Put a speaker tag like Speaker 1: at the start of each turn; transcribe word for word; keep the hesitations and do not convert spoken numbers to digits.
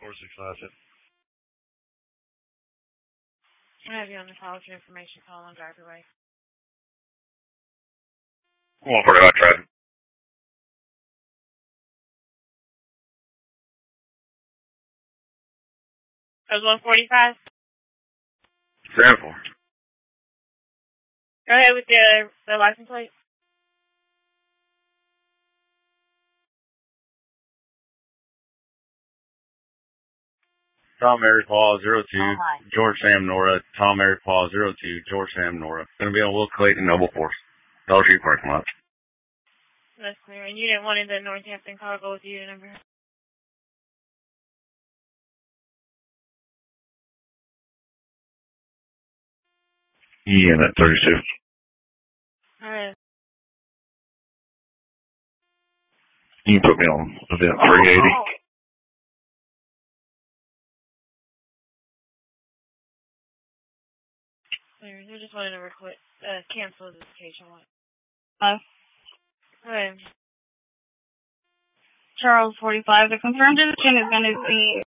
Speaker 1: four six five seven.
Speaker 2: I have you on the call with your information. Call on drive away.
Speaker 1: one forty-five traffic.
Speaker 2: That was one forty-five?
Speaker 1: seven four.
Speaker 2: Go ahead with the, the license plate.
Speaker 1: Tom Mary Paul zero two, oh, George Sam Nora, Tom Mary Paul zero two, George Sam Nora. Gonna be on Will Clayton Noble Force. Dollar Tree parking lot.
Speaker 2: That's clear. And you didn't want the Northampton car go with you number?
Speaker 1: Yeah, that thirty-two.
Speaker 2: Alright.
Speaker 1: You can put me on event three eighty.
Speaker 2: Clear. They're just wanting to request, uh, cancel this occasion one. Hello? Alright. Charles forty-five. The confirmed decision is going to be